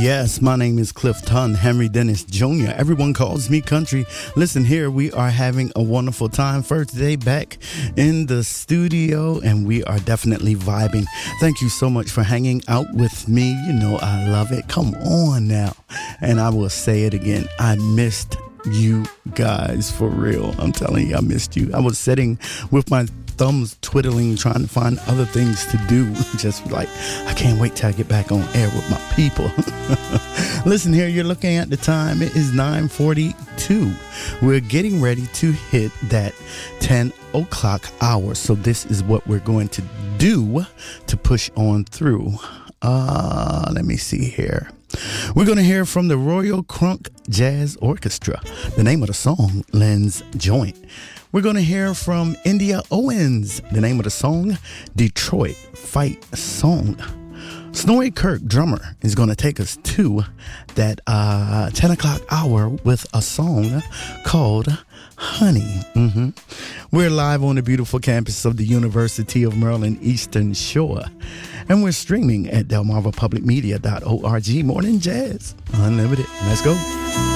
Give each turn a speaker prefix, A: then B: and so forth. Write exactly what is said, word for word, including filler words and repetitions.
A: Yes, my name is Clifton Henry Dennis Junior Everyone calls me country. Listen here, we are having a wonderful time. First day back in the studio, and we are definitely vibing. Thank you so much for hanging out with me. You know I love it. Come on now. And I will say it again. I missed you guys for real. I'm telling you, I missed you. I was sitting with my thumbs twiddling, trying to find other things to do. Just like, I can't wait till I get back on air with my people. Listen here, you're looking at the time. It is nine forty-two. We're getting ready to hit that ten o'clock hour. So this is what we're going to do to push on through. Uh, let me see here. We're going to hear from the Royal Crunk Jazz Orchestra. The name of the song, Len's Joint. We're going to hear from India Owens. The name of the song, Detroit Fight Song. Snorri Kirk, drummer, is going to take us to that uh, ten o'clock hour with a song called Honey. Mm-hmm. We're live on the beautiful campus of the University of Maryland Eastern Shore. And we're streaming at delmarva public media dot org. Morning Jazz Unlimited. Let's go.